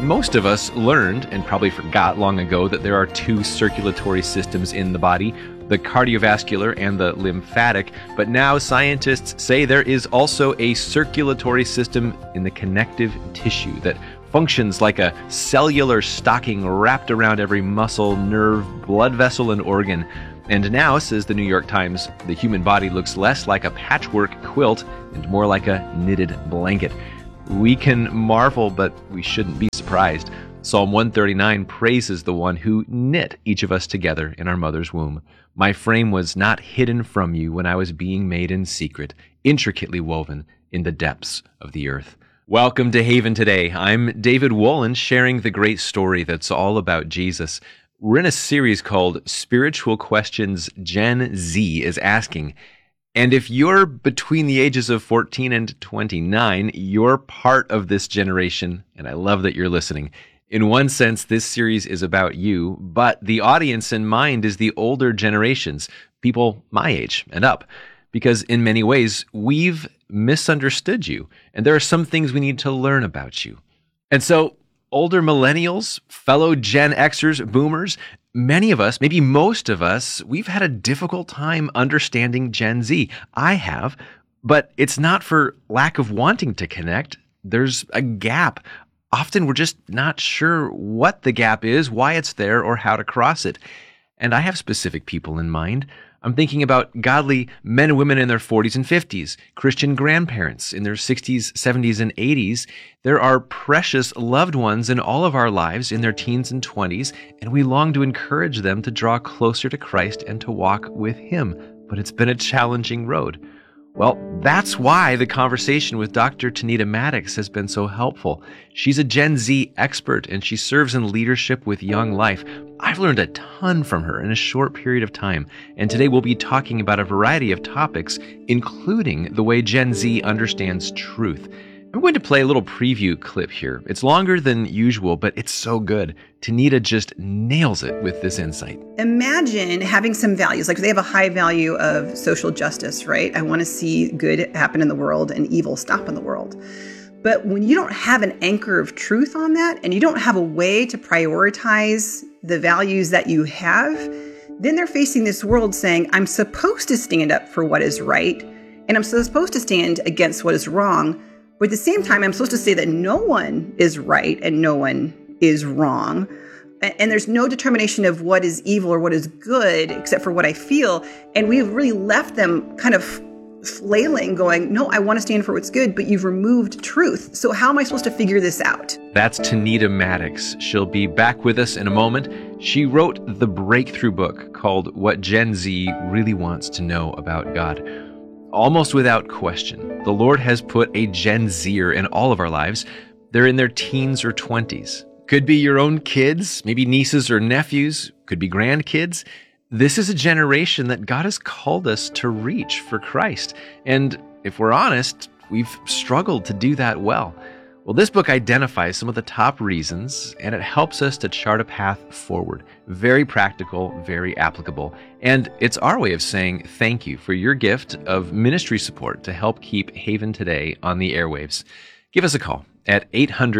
Most of us learned, and probably forgot long ago, that there are two circulatory systems in the body, the cardiovascular and the lymphatic, but now scientists say there is also a circulatory system in the connective tissue that functions like a cellular stocking wrapped around every muscle, nerve, blood vessel, and organ. And now, says the New York Times, the human body looks less like a patchwork quilt and more like a knitted blanket. We can marvel, but we shouldn't be surprised. Psalm 139 praises the one who knit each of us together in our mother's womb. My frame was not hidden from you when I was being made in secret, intricately woven in the depths of the earth. Welcome to Haven Today. I'm David Wolin, sharing the great story that's all about Jesus. We're in a series called Spiritual Questions Gen Z is Asking. And if you're between the ages of 14 and 29, you're part of this generation, and I love that you're listening. In one sense, this series is about you, but the audience in mind is the older generations, people my age and up, because in many ways, we've misunderstood you, and there are some things we need to learn about you. And so, older millennials, fellow Gen Xers, boomers, many of us, maybe most of us, we've had a difficult time understanding Gen Z. I have, but it's not for lack of wanting to connect. There's a gap. Often we're just not sure what the gap is, why it's there, or how to cross it. And I have specific people in mind. I'm thinking about godly men and women in their 40s and 50s, Christian grandparents in their 60s, 70s, and 80s. There are precious loved ones in all of our lives in their teens and 20s, and we long to encourage them to draw closer to Christ and to walk with Him. But it's been a challenging road. Well, that's why the conversation with Dr. Tanita Maddox has been so helpful. She's a Gen Z expert, and she serves in leadership with Young Life. I've learned a ton from her in a short period of time, and today we'll be talking about a variety of topics, including the way Gen Z understands truth. I'm going to play a little preview clip here. It's longer than usual, but it's so good. Tanita just nails it with this insight. Imagine having some values, like they have a high value of social justice, right? I want to see good happen in the world and evil stop in the world. But when you don't have an anchor of truth on that, and you don't have a way to prioritize the values that you have, then they're facing this world saying, I'm supposed to stand up for what is right, and I'm supposed to stand against what is wrong. But at the same time, I'm supposed to say that no one is right and no one is wrong. And there's no determination of what is evil or what is good except for what I feel. And we've really left them kind of flailing, going, no, I want to stand for what's good, but you've removed truth. So how am I supposed to figure this out? That's Tanita Maddox. She'll be back with us in a moment. She wrote the breakthrough book called What Gen Z Really Wants to Know About God. Almost without question, the Lord has put a Gen Zer in all of our lives. They're in their teens or 20s. Could be your own kids, maybe nieces or nephews, could be grandkids. This is a generation that God has called us to reach for Christ. And if we're honest, we've struggled to do that well. Well, this book identifies some of the top reasons, and it helps us to chart a path forward. Very practical, very applicable. And it's our way of saying thank you for your gift of ministry support to help keep Haven Today on the airwaves. Give us a call at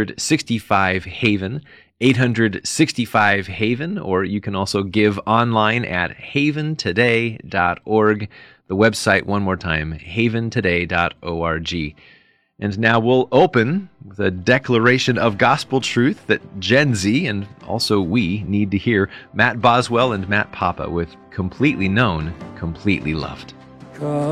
800-65-HAVEN, 800-65-HAVEN, or you can also give online at haventoday.org. The website, one more time, haventoday.org. And now we'll open with a declaration of gospel truth that Gen Z and also we need to hear. Matt Boswell and Matt Papa with Completely Known, Completely Loved.